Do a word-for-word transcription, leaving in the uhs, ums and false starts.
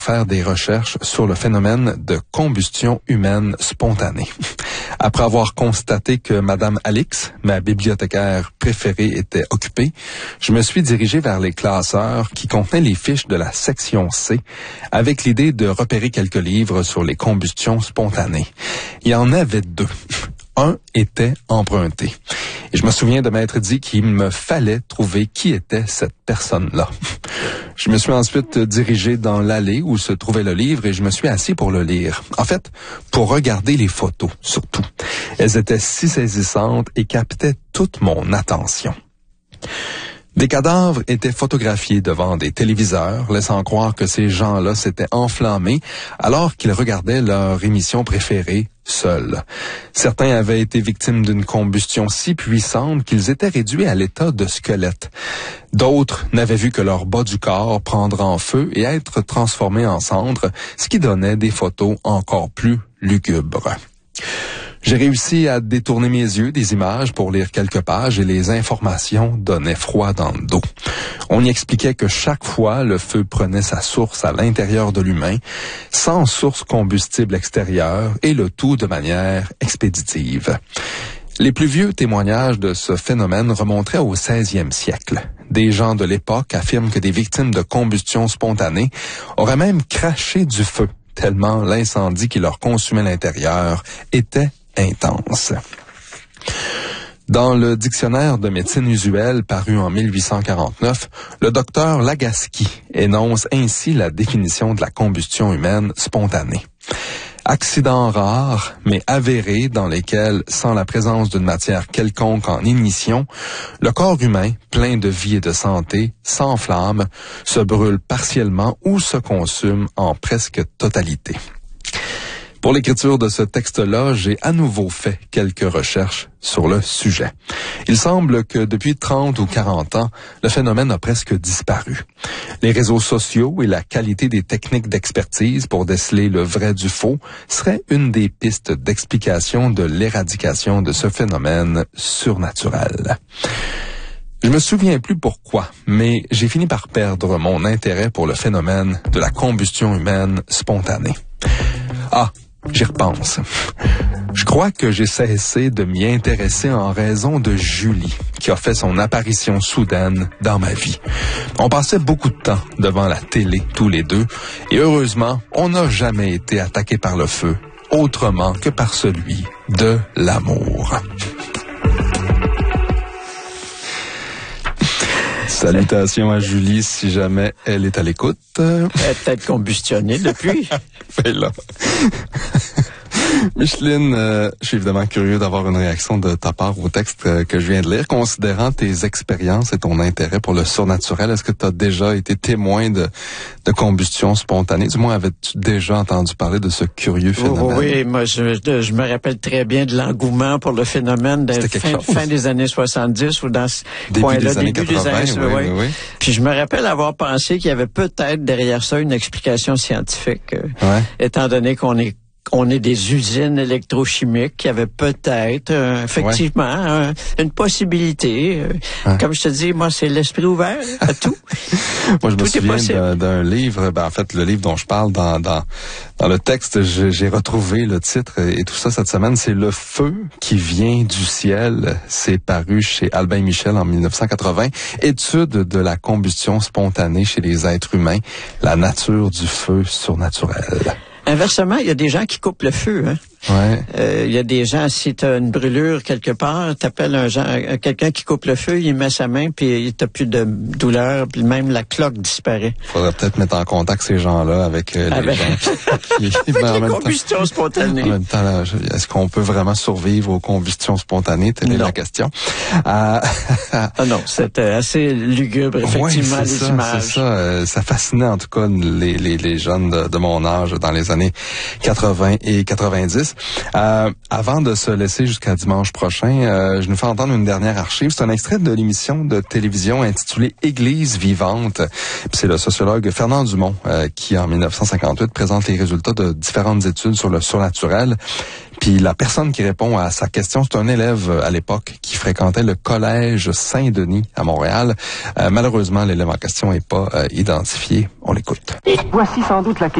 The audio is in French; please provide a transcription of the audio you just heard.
faire des recherches sur le phénomène de combustion humaine spontanée. Après avoir constaté que Madame Alix, ma bibliothécaire préférée, était occupée, je me suis dirigé vers les classeurs qui contenaient les fiches de la section C avec l'idée de repérer quelques livres sur les combustions spontanées. Il y en avait deux. Un était emprunté. Et je me souviens de m'être dit qu'il me fallait trouver qui était cette personne-là. Je me suis ensuite dirigé dans l'allée où se trouvait le livre et je me suis assis pour le lire. En fait, pour regarder les photos, surtout. Elles étaient si saisissantes et captaient toute mon attention. Des cadavres étaient photographiés devant des téléviseurs, laissant croire que ces gens-là s'étaient enflammés alors qu'ils regardaient leur émission préférée seuls. Certains avaient été victimes d'une combustion si puissante qu'ils étaient réduits à l'état de squelette. D'autres n'avaient vu que leur bas du corps prendre en feu et être transformé en cendres, ce qui donnait des photos encore plus lugubres. J'ai réussi à détourner mes yeux des images pour lire quelques pages et les informations donnaient froid dans le dos. On y expliquait que chaque fois, le feu prenait sa source à l'intérieur de l'humain, sans source combustible extérieure et le tout de manière expéditive. Les plus vieux témoignages de ce phénomène remonteraient au seizième siècle. Des gens de l'époque affirment que des victimes de combustion spontanée auraient même craché du feu, tellement l'incendie qui leur consumait l'intérieur était intense. Dans le dictionnaire de médecine usuelle paru en mille huit cent quarante-neuf, le docteur Lagaski énonce ainsi la définition de la combustion humaine spontanée. Accidents rares, mais avérés, dans lesquels, sans la présence d'une matière quelconque en ignition, le corps humain, plein de vie et de santé, s'enflamme, se brûle partiellement ou se consume en presque totalité. Pour l'écriture de ce texte-là, j'ai à nouveau fait quelques recherches sur le sujet. Il semble que depuis trente ou quarante ans, le phénomène a presque disparu. Les réseaux sociaux et la qualité des techniques d'expertise pour déceler le vrai du faux seraient une des pistes d'explication de l'éradication de ce phénomène surnaturel. Je me souviens plus pourquoi, mais j'ai fini par perdre mon intérêt pour le phénomène de la combustion humaine spontanée. Ah, j'y repense. Je crois que j'ai cessé de m'y intéresser en raison de Julie, qui a fait son apparition soudaine dans ma vie. On passait beaucoup de temps devant la télé, tous les deux, et heureusement, on n'a jamais été attaqué par le feu, autrement que par celui de l'amour. Salutations à Julie, si jamais elle est à l'écoute. Elle est peut-être combustionnée depuis. Fais là. Micheline, euh, je suis évidemment curieux d'avoir une réaction de ta part au texte euh, que je viens de lire. Considérant tes expériences et ton intérêt pour le surnaturel, est-ce que tu as déjà été témoin de, de combustion spontanée? Du moins, avais-tu déjà entendu parler de ce curieux phénomène? Oh, oui, moi, je, je me rappelle très bien de l'engouement pour le phénomène de fin, fin des années soixante-dix ou dans ce début coin-là, des années début quatre-vingts, des années, oui, oui. oui, oui. Puis je me rappelle avoir pensé qu'il y avait peut-être derrière ça une explication scientifique, euh, ouais. étant donné qu'on est On est des usines électrochimiques qui avaient peut-être, euh, effectivement, ouais. un, une possibilité. Euh, ouais. Comme je te dis, moi, c'est l'esprit ouvert à tout. Moi, je tout me souviens d'un livre, ben, en fait, le livre dont je parle dans dans, dans le texte, j'ai retrouvé le titre et tout ça cette semaine, c'est Le feu qui vient du ciel. C'est paru chez Albin Michel en mille neuf cent quatre-vingts. Étude de la combustion spontanée chez les êtres humains, la nature du feu surnaturel. Inversement, il y a des gens qui coupent le feu, hein. Ouais. Euh, il y a des gens, si tu as une brûlure quelque part, t'appelles un gens, quelqu'un qui coupe le feu, il met sa main, puis t'as plus de douleur, puis même la cloque disparaît. Faudrait peut-être mettre en contact ces gens-là avec euh, les avec... gens qui... qui avec ben, les combustions temps, spontanées. En même temps, est-ce qu'on peut vraiment survivre aux combustions spontanées? Telle est la question. Euh... ah non, c'était assez lugubre, effectivement, ouais, les ça, images. C'est ça, euh, ça fascinait en tout cas les, les, les jeunes de, de mon âge dans les années quatre-vingts et quatre-vingt-dix. Euh, avant de se laisser jusqu'à dimanche prochain, euh, je nous fais entendre une dernière archive. C'est un extrait de l'émission de télévision intitulée Église vivante. C'est le sociologue Fernand Dumont euh, qui, en mille neuf cent cinquante-huit, présente les résultats de différentes études sur le surnaturel. Puis la personne qui répond à sa question, c'est un élève à l'époque qui fréquentait le collège Saint-Denis à Montréal. Euh, malheureusement, l'élève en question n'est pas euh, identifié. On l'écoute. Voici sans doute la question.